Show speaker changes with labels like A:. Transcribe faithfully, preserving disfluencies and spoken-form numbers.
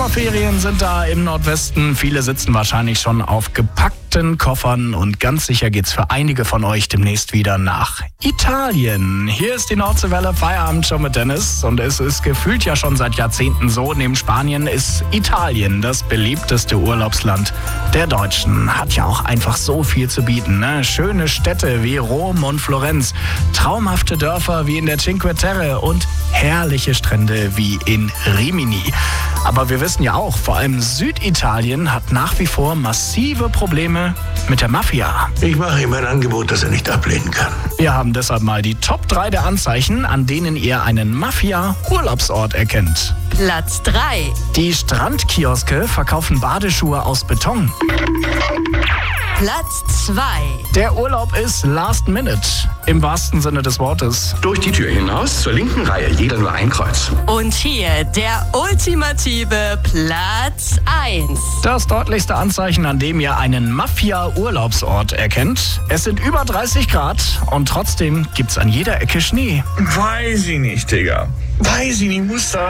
A: Sommerferien sind da im Nordwesten. Viele sitzen wahrscheinlich schon auf gepackten Koffern und ganz sicher geht's für einige von euch demnächst wieder nach Italien. Hier ist die Nordseewelle Feierabend mit Dennis und es ist gefühlt ja schon seit Jahrzehnten so. Neben Spanien ist Italien das beliebteste Urlaubsland der Deutschen. Hat ja auch einfach so viel zu bieten, ne? Schöne Städte wie Rom und Florenz, traumhafte Dörfer wie in der Cinque Terre und herrliche Strände wie in Rimini. Aber wir wissen ja auch, vor allem Süditalien hat nach wie vor massive Probleme mit der Mafia.
B: Ich mache ihm ein Angebot, das er nicht ablehnen kann.
A: Wir haben deshalb mal die Top drei der Anzeichen, an denen ihr einen Mafia-Urlaubsort erkennt.
C: Platz drei.
A: Die Strandkioske verkaufen Badeschuhe aus Beton.
C: Platz zwei.
A: Der Urlaub ist last minute, im wahrsten Sinne des Wortes.
D: Durch die Tür hinaus, zur linken Reihe, jeder nur ein Kreuz.
C: Und hier der ultimative Platz eins.
A: Das deutlichste Anzeichen, an dem ihr einen Mafia-Urlaubsort erkennt. Es sind über dreißig Grad und trotzdem gibt's an jeder Ecke Schnee.
E: Weiß ich nicht, Digga. Weiß ich nicht, muss da